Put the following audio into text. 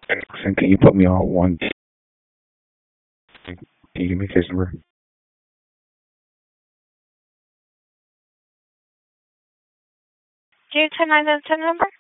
And can you put me on one? Can you give me case number? Do you 10 9 10 number?